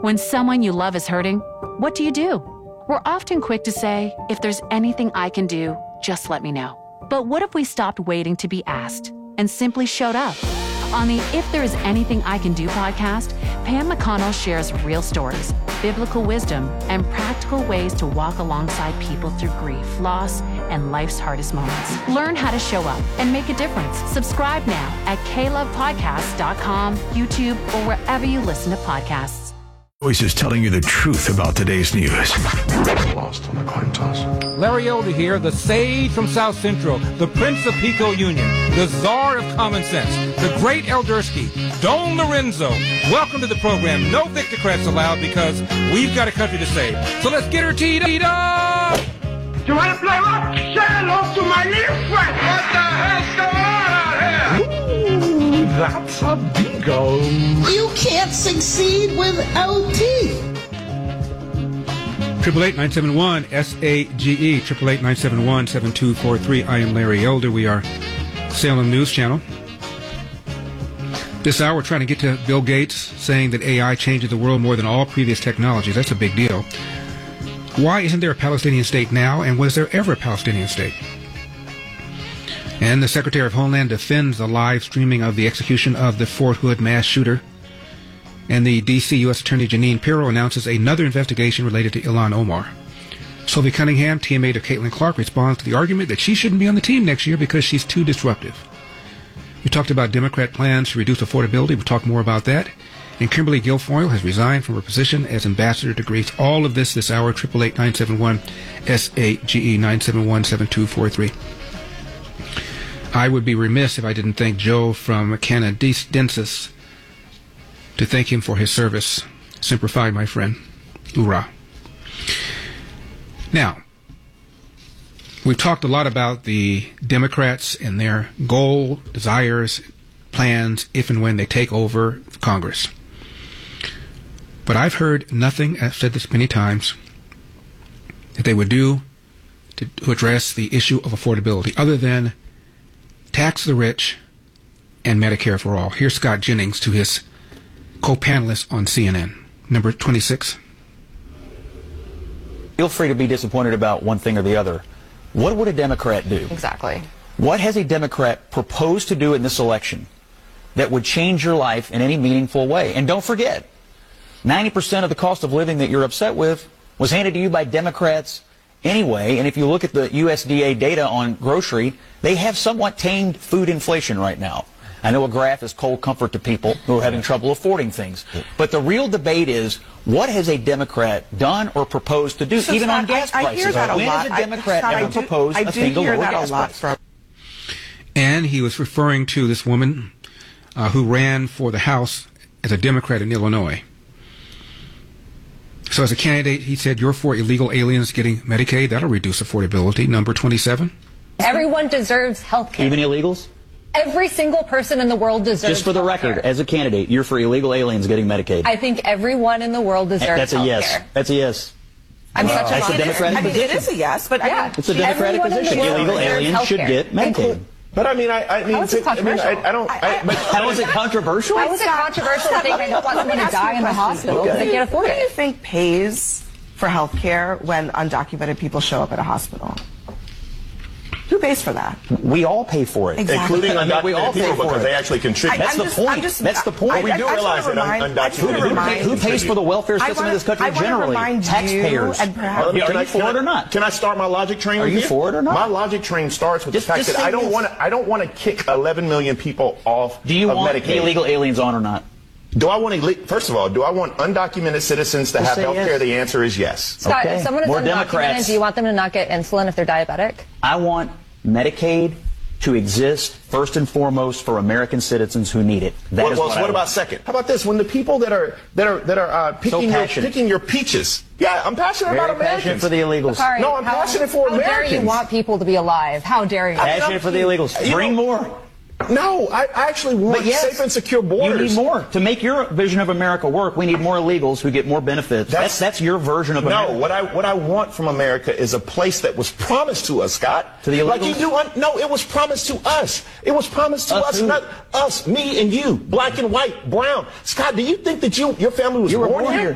When someone you love is hurting, what do? We're often quick to say, if there's anything I can do, just let me know. But what if we stopped waiting to be asked and simply showed up? On the If There Is Anything I Can Do podcast, Pam McConnell shares real stories, biblical wisdom, and practical ways to walk alongside people through grief, loss, and life's hardest moments. Learn how to show up and make a difference. Subscribe now at klovepodcasts.com, YouTube, or wherever you listen to podcasts. Voices telling you the truth about today's news. Lost on the coin toss. Larry Elder here, the sage from South Central, the Prince of Pico Union, the czar of common sense, the great Eldersky, Don Lorenzo. Welcome to the program. No Victocrats allowed because we've got a country to save. So let's get her teed up. You want to play rock? Say hello to my little friend. What the hell's going on out here? Ooh, that's a bingo. You can't succeed with LT. 888-971-SAGE, 888-971-7243. I am Larry Elder. We are Salem News Channel. This hour, we're trying to get to Bill Gates saying that AI changes the world more than all previous technologies. That's a big deal. Why isn't there a Palestinian state now, and was there ever a Palestinian state? And the Secretary of Homeland defends the live streaming of the execution of the Fort Hood mass shooter. And the D.C. U.S. Attorney Jeanine Pirro announces another investigation related to Ilhan Omar. Sylvia Cunningham, teammate of Caitlin Clark, responds to the argument that she shouldn't be on the team next year because she's too disruptive. We talked about Democrat plans to reduce affordability. We'll talk more about that. And Kimberly Guilfoyle has resigned from her position as ambassador to Greece. All of this hour, 888-971-SAGE, 971-7243. I would be remiss if I didn't thank Joe from Canadensis to thank him for his service. Semper Fi, my friend. Hoorah. Now, we've talked a lot about the Democrats and their goal, desires, plans, if and when they take over Congress. But I've heard nothing, I've said this many times, that they would do to address the issue of affordability, other than tax the rich and Medicare for all. Here's Scott Jennings to his co-panelist on CNN. Number 26. Feel free to be disappointed about one thing or the other. What would a Democrat do? Exactly. What has a Democrat proposed to do in this election that would change your life in any meaningful way? And don't forget, 90% of the cost of living that you're upset with was handed to you by Democrats anyway. And if you look at the USDA data on grocery, they have somewhat tamed food inflation right now. I know a graph is cold comfort to people who are having trouble affording things. But the real debate is, what has a Democrat done or proposed to do, so even Scott, on gas prices? I hear that when has a Democrat ever proposed a thing to lower gas prices? And he was referring to this woman who ran for the House as a Democrat in Illinois. So as a candidate, he said, you're for illegal aliens getting Medicaid. That'll reduce affordability. Number 27. Everyone deserves health care. Even illegals? Every single person in the world deserves Just for the record, as a candidate, you're for illegal aliens getting Medicaid. I think everyone in the world deserves That's a yes. Care. That's a yes. I'm such a That's a Democratic position. It is a yes, but yeah. It's a Democratic position. Illegal aliens should get Medicaid. But I mean, How is it controversial? How is it controversial? How is it controversial to think I don't want someone to die in the hospital because they can't afford it? Who do you think pays for health care when undocumented people show up at a hospital? Who pays for that? We all pay for it. Exactly. Including undocumented people because they actually contribute. That's the point. That's the point. We do realize that undocumented Who pays for the welfare system in this country generally? Taxpayers. Are you for it or not? Can I start my logic train with you? Are you for it or not? My logic train starts with the fact that I don't want to kick 11 million people off of Medicaid. Do you want the illegal aliens on or not? Do I want first of all, do I want undocumented citizens to have health care? Yes. The answer is yes. Scott, if someone is undocumented, do you want them to not get insulin if they're diabetic? I want Medicaid to exist first and foremost for American citizens who need it. What about second? How about this? When the people that are picking your peaches. Yeah, I'm passionate about Americans. Passionate for the illegals. No, I'm passionate for Americans. How dare you want people to be alive? How dare you? Passionate for the illegals. Bring more. No, I actually want safe and secure borders. You need more. To make your vision of America work, we need more illegals who get more benefits. That's your version of America. No, what I want from America is a place that was promised to us, Scott. To the illegals? Like you do. No, it was promised to us. It was promised to us, not us, me and you, black and white, brown. Scott, do you think that your family was born here?